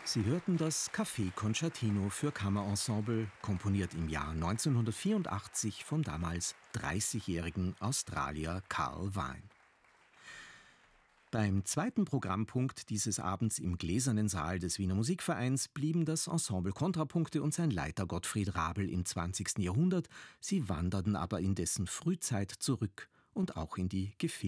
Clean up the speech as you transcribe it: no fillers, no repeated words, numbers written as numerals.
Sie hörten das Café Concertino für Kammerensemble, komponiert im Jahr 1984 vom damals 30-jährigen Australier Carl Wein. Beim zweiten Programmpunkt dieses Abends im Gläsernen Saal des Wiener Musikvereins blieben das Ensemble Kontrapunkte und sein Leiter Gottfried Rabl im 20. Jahrhundert. Sie wanderten aber in dessen Frühzeit zurück und auch in die Gefilde